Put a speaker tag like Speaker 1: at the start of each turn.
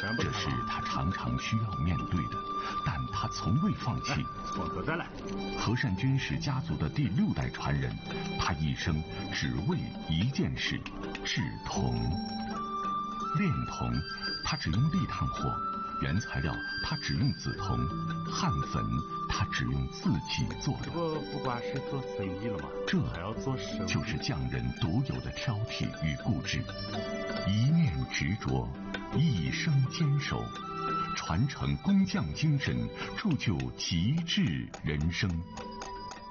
Speaker 1: 这是他常常需要面对的，但他从未放弃。
Speaker 2: 再来。
Speaker 1: 和善军事家族的第6代传人，他一生只为一件事：制铜。炼铜，他只用砾炭火；原材料，他只用紫铜；焊粉，他只用自己做的。
Speaker 2: 不光是做生意了吗？
Speaker 1: 这
Speaker 2: 还要做生意，
Speaker 1: 就是匠人独有的挑剔与固执，一念执着，一生坚守，传承工匠精神，铸就极致人生。